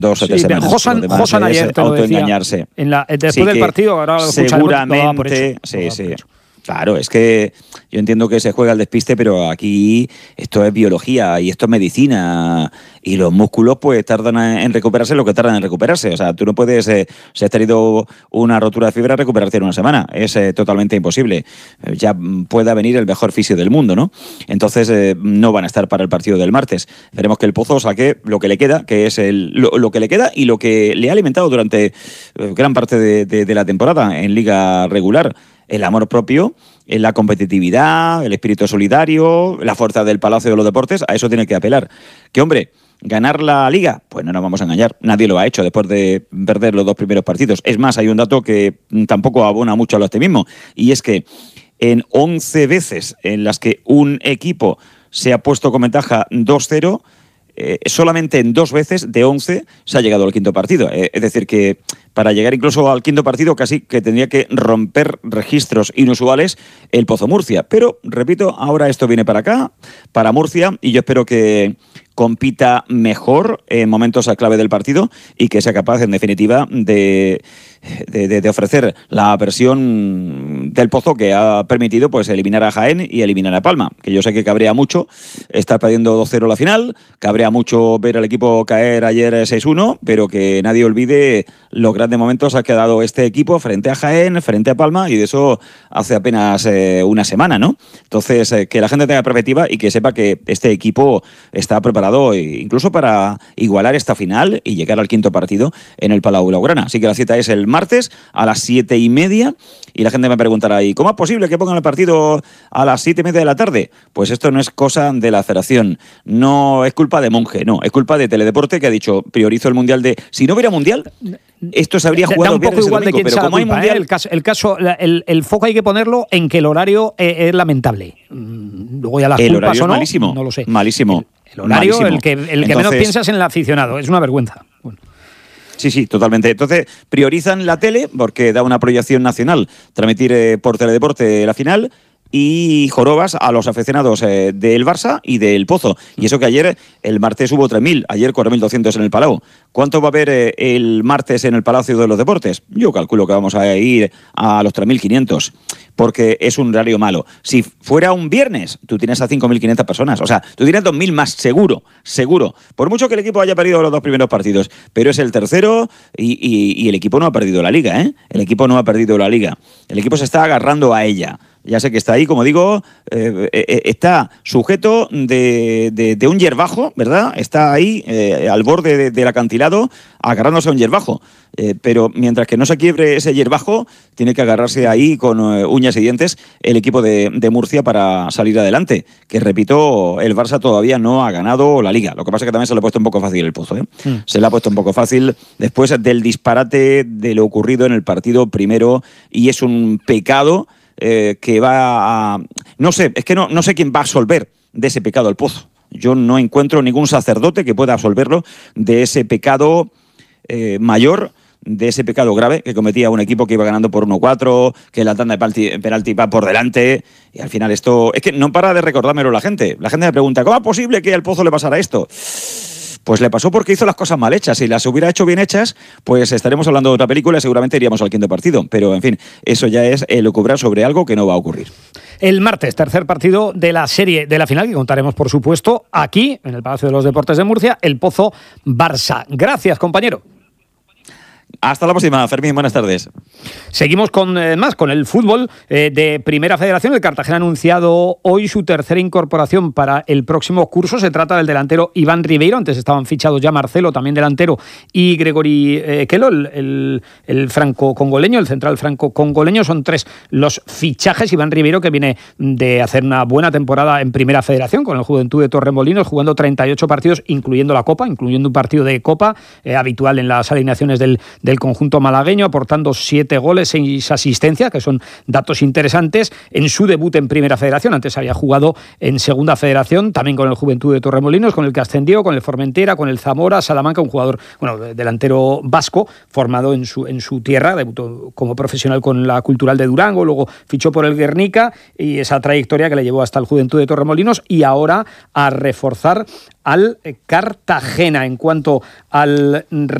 2 o 3 semanas. Josan ayer te lo autoengañarse. Después del partido, ahora lo seguramente, sí. Claro, es que yo entiendo que se juega el despiste, pero aquí esto es biología y esto es medicina y los músculos pues tardan en recuperarse lo que tardan en recuperarse. O sea, tú no puedes, si has tenido una rotura de fibra, recuperarte en una semana. Es totalmente imposible. Ya pueda venir el mejor fisio del mundo, ¿no? Entonces no van a estar para el partido del martes. Esperemos que el Pozo saque lo que le queda, que es lo que le queda y lo que le ha alimentado durante gran parte de la temporada en liga regular. El amor propio, la competitividad, el espíritu solidario, la fuerza del Palacio de los Deportes, a eso tiene que apelar. Que, hombre, ¿ganar la Liga? Pues no nos vamos a engañar. Nadie lo ha hecho después de perder los 2 primeros partidos. Es más, hay un dato que tampoco abona mucho al optimismo, y es que en 11 veces en las que un equipo se ha puesto con ventaja 2-0, solamente en 2 veces de 11 se ha llegado al quinto partido. Es decir, que para llegar incluso al quinto partido casi que tendría que romper registros inusuales el Pozo Murcia. Pero, repito, ahora esto viene para acá, para Murcia, y yo espero que compita mejor en momentos a clave del partido y que sea capaz, en definitiva, de ofrecer la versión del Pozo que ha permitido pues eliminar a Jaén y eliminar a Palma, que yo sé que cabrea mucho estar perdiendo 2-0 la final, cabrea mucho ver al equipo caer ayer 6-1, pero que nadie olvide los grandes momentos ha quedado este equipo frente a Jaén, frente a Palma, y de eso hace apenas una semana, ¿no? Entonces, que la gente tenga perspectiva y que sepa que este equipo está preparado incluso para igualar esta final y llegar al quinto partido en el Palau Blaugrana. Así que la cita es el martes a las 7:30, y la gente me preguntará, ¿y cómo es posible que pongan el partido a las 7:30 de la tarde? Pues esto no es cosa de la federación, no es culpa de Monge, no, es culpa de Teledeporte, que ha dicho, priorizo el Mundial de... Si no hubiera Mundial, esto se habría jugado un poco igual domingo, de quién pero como hay Mundial... El foco hay que ponerlo en que el horario es lamentable. Luego ya las el culpas horario o no, malísimo, no lo sé. Malísimo. El horario, malísimo. el que Entonces, menos piensas en el aficionado, es una vergüenza. Bueno. Sí, totalmente. Entonces, priorizan la tele porque da una proyección nacional transmitir por Teledeporte la final, y jorobas a los aficionados del Barça y del Pozo. Y eso que ayer, el martes, hubo 3.000, ayer 4.200 en el Palau. ¿Cuánto va a haber el martes en el Palacio de los Deportes? Yo calculo que vamos a ir a los 3.500, porque es un horario malo. Si fuera un viernes, tú tienes a 5.500 personas. O sea, tú tienes 2.000 más, seguro. Por mucho que el equipo haya perdido los 2 primeros partidos, pero es el tercero y el equipo no ha perdido la Liga, ¿eh? El equipo no ha perdido la Liga. El equipo se está agarrando a ella. Ya sé que está ahí, como digo, está sujeto de un hierbajo, ¿verdad? Está ahí al borde del acantilado, agarrándose a un hierbajo. Pero mientras que no se quiebre ese hierbajo, tiene que agarrarse ahí con uñas y dientes el equipo de Murcia para salir adelante. Que, repito, el Barça todavía no ha ganado la Liga. Lo que pasa es que también se le ha puesto un poco fácil el Pozo, ¿eh? Se le ha puesto un poco fácil después del disparate de lo ocurrido en el partido primero, y es un pecado que va a... No sé, es que no sé quién va a absolver de ese pecado al Pozo. Yo no encuentro ningún sacerdote que pueda absolverlo de ese pecado mayor, de ese pecado grave que cometía un equipo que iba ganando por 1-4, que la tanda de penalti va por delante, y al final esto... Es que no para de recordármelo la gente. La gente me pregunta, ¿cómo es posible que al Pozo le pasara esto? Pues le pasó porque hizo las cosas mal hechas. Si las hubiera hecho bien hechas, pues estaremos hablando de otra película y seguramente iríamos al quinto partido. Pero, en fin, eso ya es elucubrar sobre algo que no va a ocurrir. El martes, tercer partido de la serie de la final, que contaremos, por supuesto, aquí, en el Palacio de los Deportes de Murcia, el Pozo Barça. Gracias, compañero. Hasta la próxima, Fermín, buenas tardes. Seguimos con el fútbol de Primera Federación. El Cartagena ha anunciado hoy su tercera incorporación para el próximo curso. Se trata del delantero Iván Ribeiro. Antes estaban fichados ya Marcelo, también delantero, y Gregory Kelo, el franco-congoleño, el central franco-congoleño. Son 3 los fichajes. Iván Ribeiro, que viene de hacer una buena temporada en Primera Federación con el Juventud de Torremolinos, jugando 38 partidos, incluyendo la Copa, incluyendo un partido de Copa, habitual en las alineaciones del del conjunto malagueño, aportando 7 goles, 6 asistencias, que son datos interesantes, en su debut en Primera Federación. Antes había jugado en Segunda Federación, también con el Juventud de Torremolinos, con el que ascendió, con el Formentera, con el Zamora, Salamanca, un jugador, delantero vasco, formado en su tierra, debutó como profesional con la Cultural de Durango, luego fichó por el Guernica, y esa trayectoria que le llevó hasta el Juventud de Torremolinos, y ahora a reforzar al Cartagena. En cuanto al